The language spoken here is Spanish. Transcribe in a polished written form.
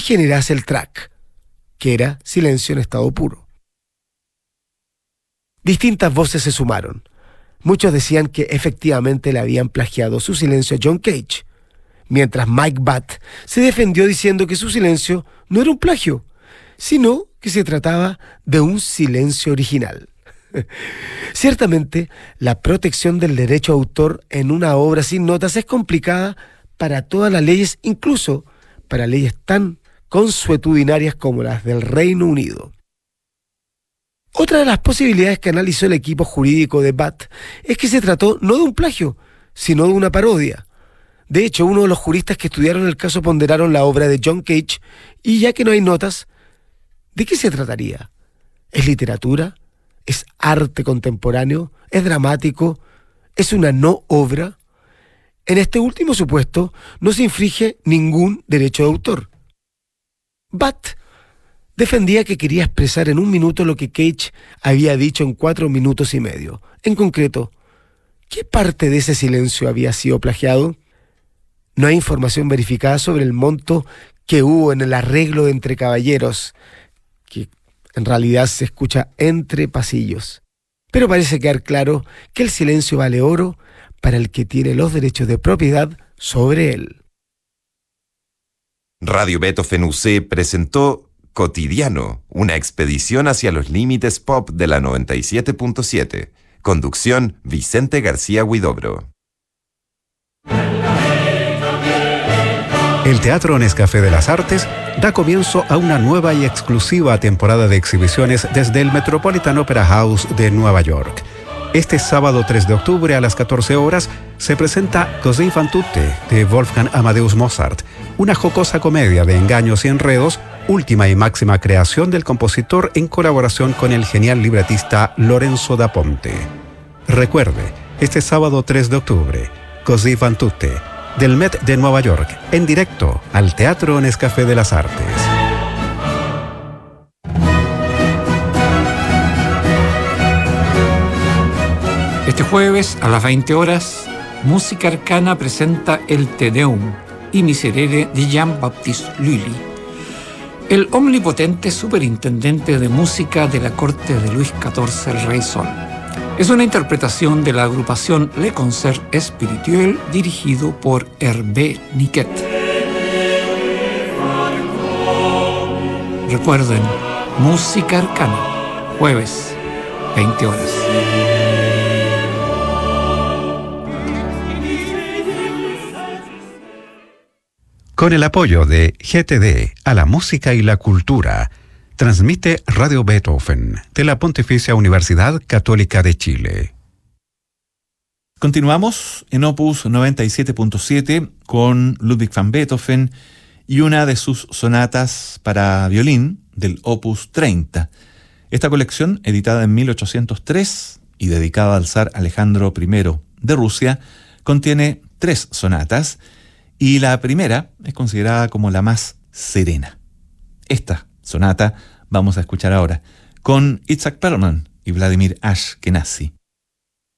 generase el track, que era silencio en estado puro. Distintas voces se sumaron. Muchos decían que efectivamente le habían plagiado su silencio a John Cage, mientras Mike Batt se defendió diciendo que su silencio no era un plagio, sino que se trataba de un silencio original. Ciertamente, la protección del derecho a autor en una obra sin notas es complicada para todas las leyes, incluso para leyes tan consuetudinarias como las del Reino Unido. Otra de las posibilidades que analizó el equipo jurídico de Batt es que se trató no de un plagio, sino de una parodia. De hecho, uno de los juristas que estudiaron el caso ponderaron la obra de John Cage y ya que no hay notas, ¿de qué se trataría? ¿Es literatura? ¿Es arte contemporáneo? ¿Es dramático? ¿Es una no obra? En este último supuesto no se infringe ningún derecho de autor. Batt defendía que quería expresar en 1 minuto lo que Cage había dicho en 4 minutos y medio. En concreto, ¿qué parte de ese silencio había sido plagiado? No hay información verificada sobre el monto que hubo en el arreglo entre caballeros, que en realidad se escucha entre pasillos. Pero parece quedar claro que el silencio vale oro para el que tiene los derechos de propiedad sobre él. Radio Beethoven UC presentó Cotidiano, una expedición hacia los límites pop de la 97.7. Conducción, Vicente García Huidobro. El Teatro Nescafé de las Artes da comienzo a una nueva y exclusiva temporada de exhibiciones desde el Metropolitan Opera House de Nueva York. Este sábado 3 de octubre a las 14 horas se presenta Così fan tutte de Wolfgang Amadeus Mozart, una jocosa comedia de engaños y enredos, última y máxima creación del compositor en colaboración con el genial libretista Lorenzo da Ponte. Recuerde, este sábado 3 de octubre, Così fan tutte, del Met de Nueva York, en directo al Teatro Nescafé de las Artes. Este jueves a las 20 horas, Música Arcana presenta el Te Deum y Miserere de Jean-Baptiste Lully, el omnipotente superintendente de música de la corte de Luis XIV, el Rey Sol. Es una interpretación de la agrupación Le Concert Spirituel dirigido por Hervé Niquet. Recuerden, Música Arcana, jueves, 20 horas. Con el apoyo de GTD a la música y la cultura, transmite Radio Beethoven de la Pontificia Universidad Católica de Chile. Continuamos en Opus 97.7 con Ludwig van Beethoven y una de sus sonatas para violín del Opus 30. Esta colección, editada en 1803 y dedicada al zar Alejandro I de Rusia, contiene 3 sonatas y la primera es considerada como la más serena. Esta sonata vamos a escuchar ahora con Itzhak Perlman y Vladimir Ashkenazy.